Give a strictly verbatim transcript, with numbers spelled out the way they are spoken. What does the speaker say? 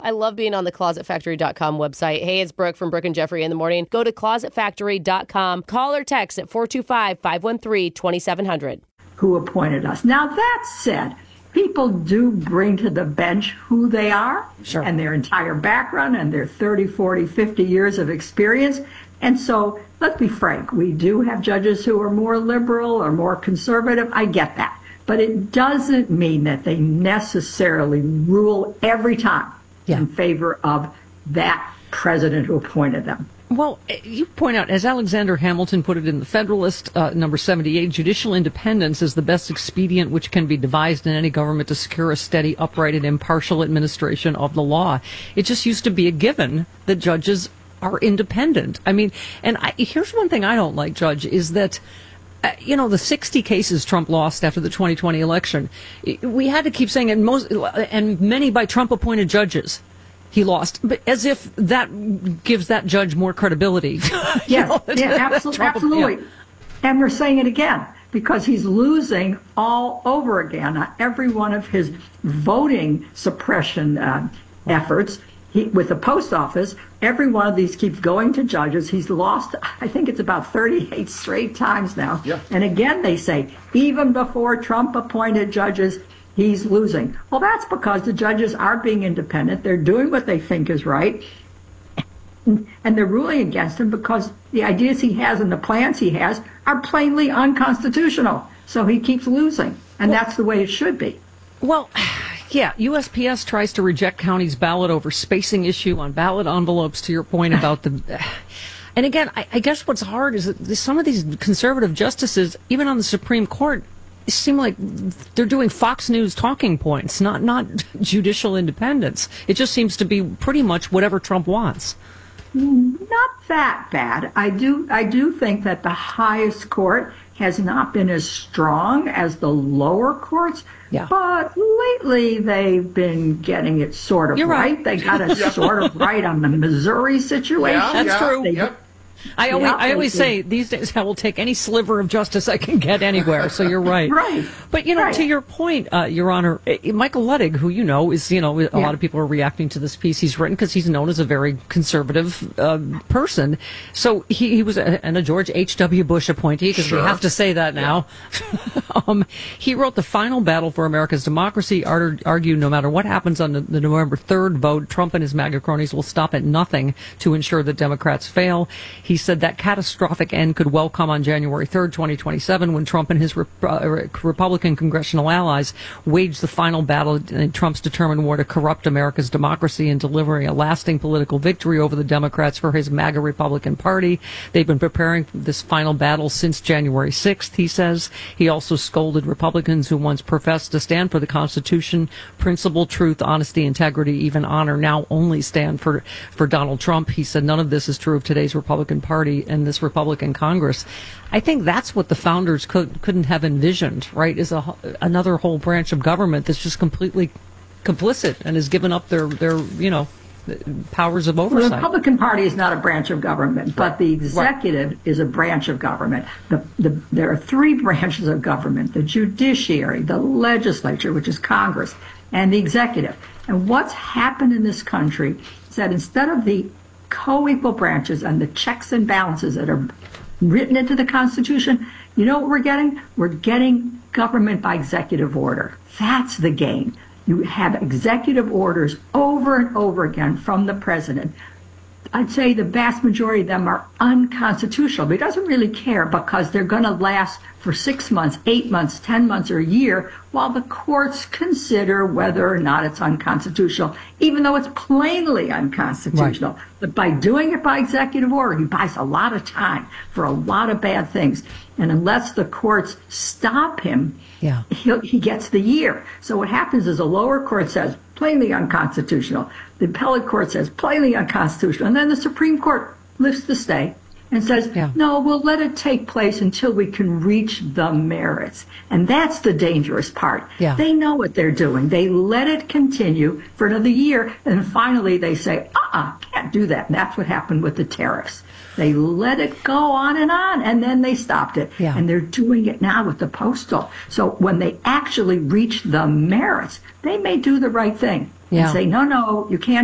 I love being on the closet factory dot com website. Hey, it's Brooke from Brooke and Jeffrey in the morning. Go to closet factory dot com. Call or text at four two five, five one three, two seven zero zero. Who appointed us. Now, that said, people do bring to the bench who they are sure. and their entire background and their thirty, forty, fifty years of experience. And so, let's be frank, we do have judges who are more liberal or more conservative. I get that. But it doesn't mean that they necessarily rule every time yeah. in favor of that president who appointed them. Well, you point out, as Alexander Hamilton put it in the Federalist, uh, number seventy-eight, judicial independence is the best expedient which can be devised in any government to secure a steady, upright, and impartial administration of the law. It just used to be a given that judges are independent. I mean, and I, here's one thing I don't like, Judge, is that Uh, you know, the sixty cases Trump lost after the twenty twenty election, we had to keep saying, and most, and many by Trump-appointed judges, he lost, but as if that gives that judge more credibility. Yes, know, yeah, absolutely. Trump, absolutely. Yeah. And we're saying it again, because he's losing all over again on every one of his voting suppression uh, efforts. He, with the post office, every one of these keeps going to judges. He's lost, I think it's about thirty-eight straight times now. Yeah. And again, they say, even before Trump appointed judges, he's losing. Well, that's because the judges are being independent. They're doing what they think is right. And they're ruling against him because the ideas he has and the plans he has are plainly unconstitutional. So he keeps losing. And well, that's the way it should be. Well, yeah, U S P S tries to reject county's ballot over spacing issue on ballot envelopes, to your point about the... And again, I, I guess what's hard is that some of these conservative justices, even on the Supreme Court, seem like they're doing Fox News talking points, not not judicial independence. It just seems to be pretty much whatever Trump wants. Not that bad. I do I do think that the highest court has not been as strong as the lower courts, yeah. but lately they've been getting it sort of You're right. right. They got it sort of right on the Missouri situation. Yeah, That's yeah, true. They, yep. I always, yeah, I always say these days I will take any sliver of justice I can get anywhere. So you're right. Right. But, you know, right. to your point, uh, Your Honor, Michael Ludwig, who you know is, you know, a yeah. lot of people are reacting to this piece he's written because he's known as a very conservative uh, person. So he, he was a, and a George H W. Bush appointee, because sure. we have to say that now. Yeah. um, he wrote The Final Battle for America's Democracy, ar- argued no matter what happens on the, the November third vote, Trump and his MAGA cronies will stop at nothing to ensure that Democrats fail. He said that catastrophic end could well come on January third, twenty twenty-seven, when Trump and his Re- uh, Republican congressional allies wage the final battle in Trump's determined war to corrupt America's democracy and delivering a lasting political victory over the Democrats for his MAGA Republican Party. They've been preparing for this final battle since January sixth, he says. He also scolded Republicans who once professed to stand for the Constitution, principle, truth, honesty, integrity, even honor, now only stand for, for Donald Trump. He said none of this is true of today's Republican Party and this Republican Congress. I think that's what the founders could, couldn't have envisioned, right, is a, another whole branch of government that's just completely complicit and has given up their, their you know, powers of oversight. The Republican Party is not a branch of government, but the executive right. is a branch of government. The, the, there are three branches of government: the judiciary, the legislature, which is Congress, and the executive. And what's happened in this country is that instead of the co-equal branches and the checks and balances that are written into the Constitution, you know what we're getting? We're getting government by executive order. That's the game. You have executive orders over and over again from the president. I'd say the vast majority of them are unconstitutional, but he doesn't really care because they're going to last for six months, eight months, ten months, or a year while the courts consider whether or not it's unconstitutional, even though it's plainly unconstitutional. Right. But by doing it by executive order, he buys a lot of time for a lot of bad things. And unless the courts stop him, yeah. he he gets the year. So what happens is a lower court says, plainly unconstitutional. The appellate court says, plainly unconstitutional. And then the Supreme Court lifts the stay and says, yeah. no, we'll let it take place until we can reach the merits. And that's the dangerous part. Yeah. They know what they're doing. They let it continue for another year. And finally they say, uh-uh, can't do that. And that's what happened with the tariffs. They let it go on and on, and then they stopped it. Yeah. And they're doing it now with the postal. So when they actually reach the merits, they may do the right thing yeah. and say, no, no, you can't